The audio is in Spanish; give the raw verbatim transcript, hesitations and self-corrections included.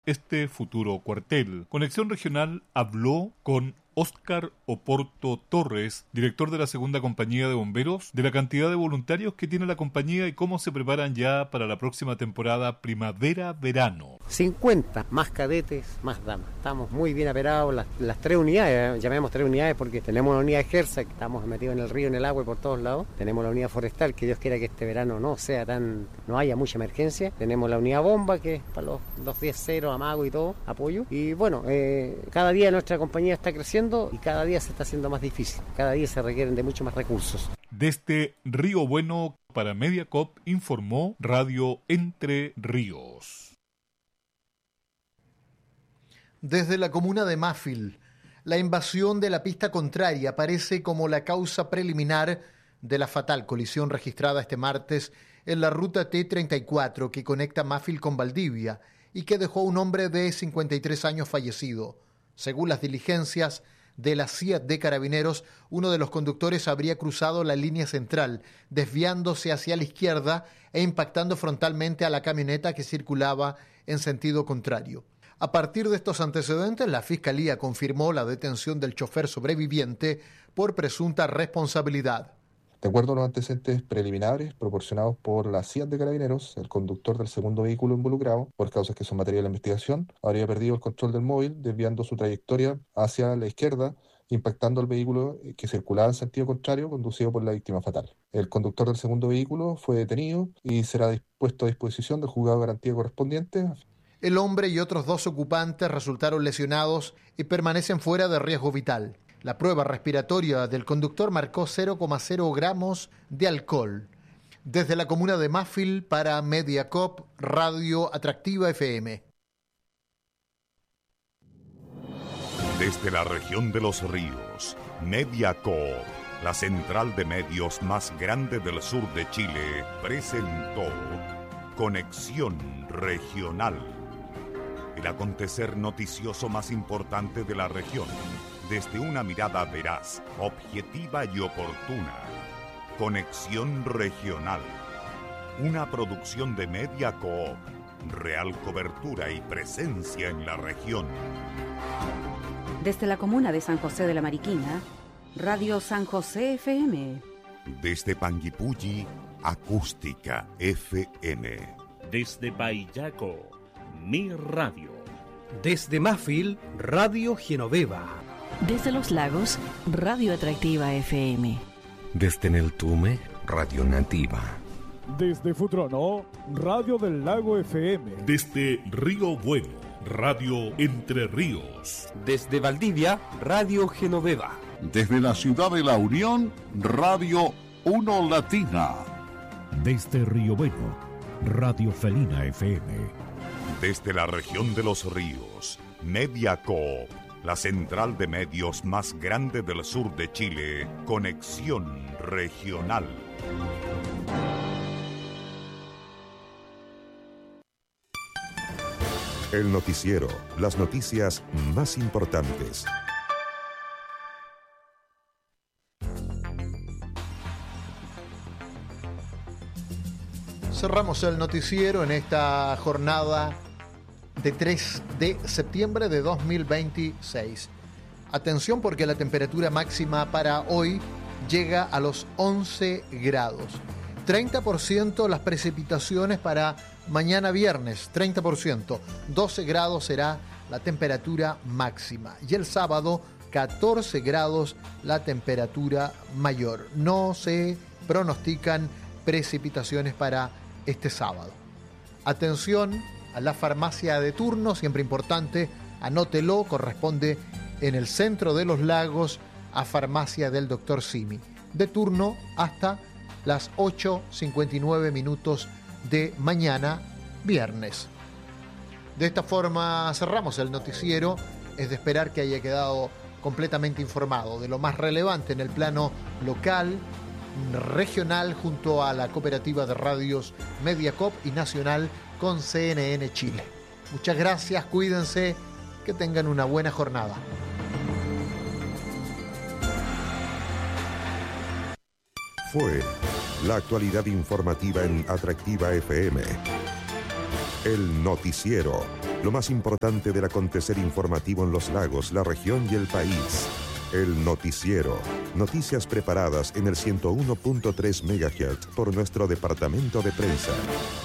este futuro cuartel. Conexión Regional habló con Óscar Oporto Torres, director de la segunda compañía de bomberos, de la cantidad de voluntarios que tiene la compañía y cómo se preparan ya para la próxima temporada primavera-verano. cincuenta, más cadetes, más damas. Estamos muy bien operados, las, las tres unidades, eh, llamemos tres unidades porque tenemos la unidad de Gersa, que estamos metidos en el río, en el agua y por todos lados. Tenemos la unidad forestal, que Dios quiera que este verano no sea tan, no haya mucha emergencia. Tenemos la unidad bomba, que es para los dos diez cero, amago y todo, apoyo. Y bueno, eh, cada día nuestra compañía está creciendo y cada día se está haciendo más difícil, cada día se requieren de mucho más recursos. Desde Río Bueno para Mediacop informó Radio Entre Ríos. Desde la comuna de Mafil, la invasión de la pista contraria aparece como la causa preliminar de la fatal colisión registrada este martes en la ruta T treinta y cuatro que conecta Mafil con Valdivia y que dejó a un hombre de cincuenta y tres años fallecido. Según las diligencias de la C I A T de Carabineros, uno de los conductores habría cruzado la línea central, desviándose hacia la izquierda e impactando frontalmente a la camioneta que circulaba en sentido contrario. A partir de estos antecedentes, la Fiscalía confirmó la detención del chofer sobreviviente por presunta responsabilidad. De acuerdo a los antecedentes preliminares proporcionados por la C I A T de Carabineros, el conductor del segundo vehículo involucrado, por causas que son materia de la investigación, habría perdido el control del móvil, desviando su trayectoria hacia la izquierda, impactando al vehículo que circulaba en sentido contrario, conducido por la víctima fatal. El conductor del segundo vehículo fue detenido y será puesto a disposición del juzgado de garantía correspondiente. El hombre y otros dos ocupantes resultaron lesionados y permanecen fuera de riesgo vital. La prueba respiratoria del conductor marcó cero coma cero gramos de alcohol. Desde la comuna de Mafil para Mediacop, Radio Atractiva F M. Desde la región de los ríos, Mediacop, la central de medios más grande del sur de Chile, presentó Conexión Regional, el acontecer noticioso más importante de la región, desde una mirada veraz, objetiva y oportuna. Conexión Regional, una producción de Mediacoop, real cobertura y presencia en la región. Desde la comuna de San José de la Mariquina, Radio San José F M. Desde Panguipulli, Acústica F M. Desde Payaco, Mi Radio. Desde Mafil, Radio Genoveva. Desde Los Lagos, Radio Atractiva F M. Desde Neltume, Radio Nativa. Desde Futrono, Radio del Lago F M. Desde Río Bueno, Radio Entre Ríos. Desde Valdivia, Radio Genoveva. Desde la ciudad de La Unión, Radio Uno Latina. Desde Río Bueno, Radio Felina F M. Desde la región de los ríos, Mediacoop, la central de medios más grande del sur de Chile, Conexión Regional. El noticiero, las noticias más importantes. Cerramos el noticiero en esta jornada de tres de septiembre de dos mil veintiséis. Atención porque la temperatura máxima para hoy llega a los once grados. treinta por ciento las precipitaciones para mañana viernes, treinta por ciento. doce grados será la temperatura máxima. Y el sábado, catorce grados la temperatura mayor. No se pronostican precipitaciones para este sábado. Atención a la farmacia de turno, siempre importante, anótelo, corresponde en el centro de Los Lagos a farmacia del doctor Simi. De turno hasta las ocho cincuenta y nueve minutos de mañana, viernes. De esta forma cerramos el noticiero. Es de esperar que haya quedado completamente informado de lo más relevante en el plano local, regional, junto a la cooperativa de radios Mediacoop y nacional con C N N Chile. Muchas gracias, cuídense, que tengan una buena jornada. Fue la actualidad informativa en Atractiva F M. El noticiero. Lo más importante del acontecer informativo en los lagos, la región y el país. El Noticiero. Noticias preparadas en el ciento uno punto tres megahertz por nuestro departamento de prensa.